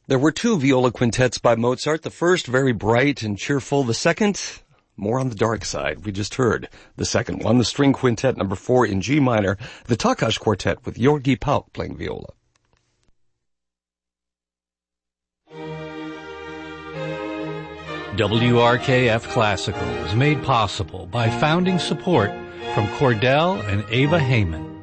There were two viola quintets by Mozart. The first, very bright and cheerful. The second, more on the dark side. We just heard the second one, the string quintet number 4 in G minor, the Takács Quartet with György Pauk playing viola. WRKF Classical is made possible by founding support from Cordell and Ava Heyman.